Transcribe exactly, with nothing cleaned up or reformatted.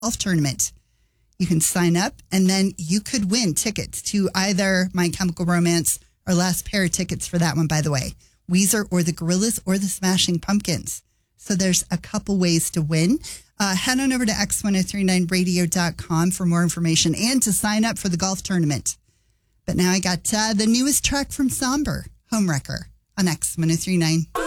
golf tournament. You can sign up, and then you could win tickets to either My Chemical Romance, or last pair of tickets for that one, by the way, Weezer or the Gorillaz or the Smashing Pumpkins. So there's a couple ways to win. Uh, head on over to x ten thirty-nine radio dot com for more information and to sign up for the golf tournament. But now I got uh, the newest track from Somber, Homewrecker, on X ten thirty-nine.